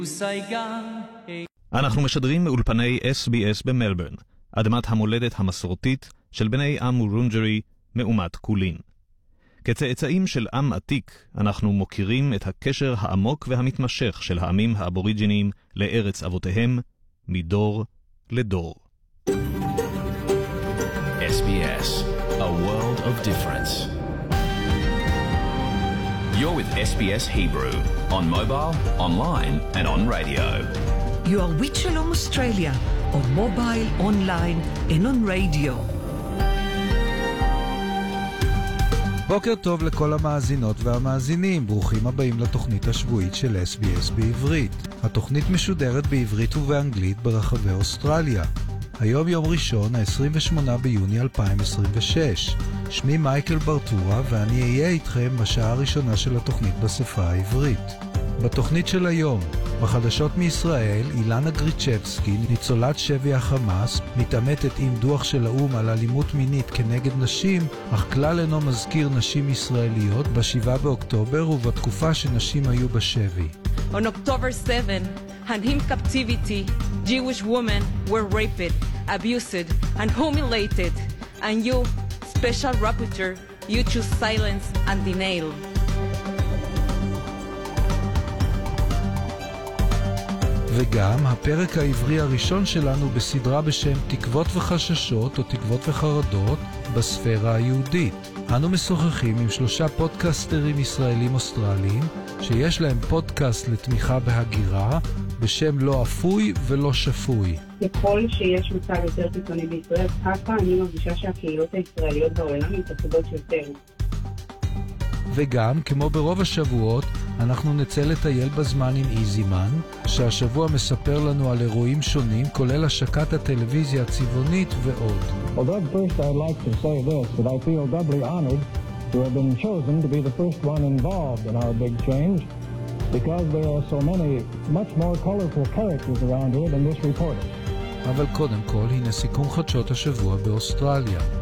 אנחנו משדרים מאולפני SBS במלבורן, אדמת המולדת המסורתית של בני עם וורונג'רי מאומת קולין. כצאצאים של עם עתיק, אנחנו מוכירים את הקשר העמוק והמתמשך של העמים האבוריג'יניים לארץ אבותיהם, מדור לדור. SBS, a world of difference. You're with SBS Hebrew, on mobile, online and on radio. You are with Shalom Australia, on mobile, online and on radio. בוקר טוב לכל המאזינות והמאזינים, ברוכים הבאים לתוכנית השבועית של SBS בעברית. התוכנית משודרת בעברית ובאנגלית ברחבי אוסטרליה. היום יום ראשון, ה-28 ביוני 2026. שמי מייקל ברטורה ואני אהיה איתכם בשעה הראשונה של התוכנית בשפה העברית. בתוכנית של היום, בחדשות מישראל, אילנה גריצ'בסקי, ניצולת שבי החמאס, מתעמתת עם דוח של האום על אלימות מינית כנגד נשים, אך כלל אינו מזכיר נשים ישראליות ב7 באוקטובר ובתקופה שנשים היו בשבי. On October 7, and in captivity, Jewish women were raped, abused, and humiliated, and you, special rapporteur, you choose silence and denial. וגם הפרק העברי הראשון שלנו בסדרה בשם תקוות וחששות או תקוות וחרדות בספירה היהודית. אנו משוחחים עם 3 פודקאסטרים ישראלים אוסטרליים שיש להם פודקאסט לתמיכה בהגירה בשם לא אפוי ולא שפוי. ככל שיש מצב יותר קיצוני בישראל, ככה אני מרגישה שהקהילות הישראליות בעולם מתעסקות יותר. וגם, כמו ברוב השבועות, אנחנו נצא לטייל בזמן עם איזימן, שהשבוע מספר לנו על אירועים שונים, כולל השקת הטלוויזיה הצבעונית ועוד. Well, Doug, first I'd like to say this, that I feel doubly honored to have been chosen to be the first one involved in our big change, because there are so many much more colorful characters around here than this reporter. אבל קודם כל, הנה סיכום חדשות השבוע באוסטרליה.